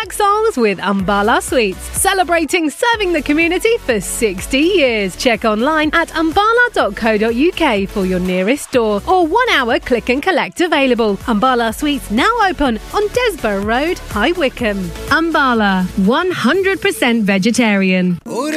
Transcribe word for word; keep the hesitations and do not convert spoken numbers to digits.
throwback songs with Umbala Sweets, celebrating serving the community for sixty years. Check online at umbala dot co dot uk for your nearest store or one hour click and collect available. Umbala Sweets now open on Desborough Road, High Wycombe. Umbala, one hundred percent vegetarian.